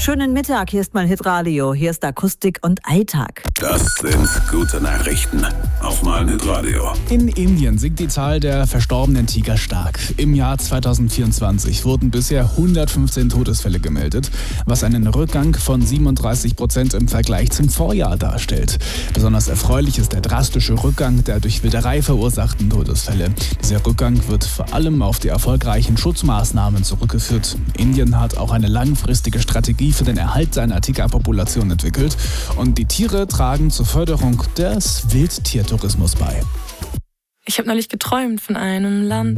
Schönen Mittag, hier ist mein Hitradio, hier ist Akustik und Alltag. Das sind gute Nachrichten auf mein Hitradio. In Indien sinkt die Zahl der verstorbenen Tiger stark. Im Jahr 2024 wurden bisher 115 Todesfälle gemeldet, was einen Rückgang von 37% im Vergleich zum Vorjahr darstellt. Besonders erfreulich ist der drastische Rückgang der durch Wilderei verursachten Todesfälle. Dieser Rückgang wird vor allem auf die erfolgreichen Schutzmaßnahmen zurückgeführt. Indien hat auch eine langfristige Strategie für den Erhalt seiner Tigerpopulation entwickelt und die Tiere tragen zur Förderung des Wildtiertourismus bei. Ich habe neulich geträumt von einem Land,